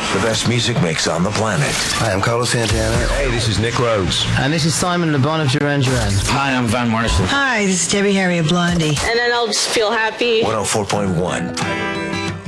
The best music mix on the planet. Hi, I'm Carlos Santana. Hey, this is Nick Rhodes. And this is Simon Le Bon of Duran Duran. Hi, I'm Van Morrison. Hi, this is Debbie Harry of Blondie. And then I'll just feel happy. 104.1.